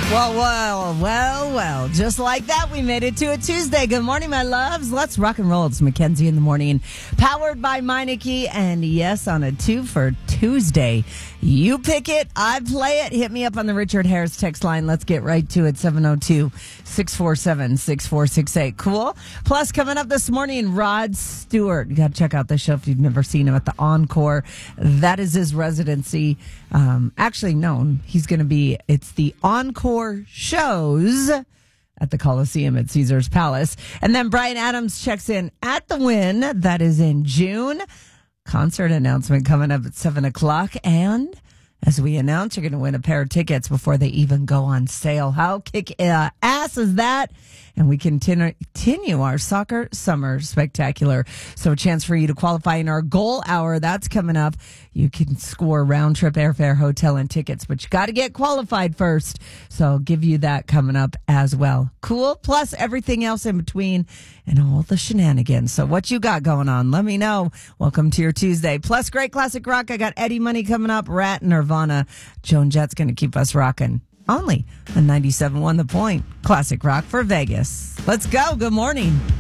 Well. Just like that, we made it to a Tuesday. Good morning, my loves. Let's rock and roll. It's Mackenzie in the morning, powered by Meineke. And yes, on a 2 for Tuesday. You pick it, I play it. Hit me up on the Richard Harris text line. Let's get right to it. 702-647-6468. Cool. Plus, coming up this morning, Rod Stewart. You got to check out the show if you've never seen him at the Encore. That is his residency. He's going to be, it's the Encore shows at the Coliseum at Caesar's Palace. And then Bryan Adams checks in at the Wynn. That is in June. Concert announcement coming up at 7 o'clock. And as we announce, you're going to win a pair of tickets before they even go on sale. How kick-ass is that? And we continue our soccer summer spectacular. So a chance for you to qualify in our goal hour. That's coming up. You can score round trip airfare, hotel, and tickets, but you got to get qualified first. So I'll give you that coming up as well. Cool. Plus everything else in between and all the shenanigans. So what you got going on? Let me know. Welcome to your Tuesday. Plus great classic rock. I got Eddie Money coming up. Rat and Nirvana. Joan Jett's going to keep us rocking. Only on 97.1 The Point. Classic rock for Vegas. Let's go. Good morning.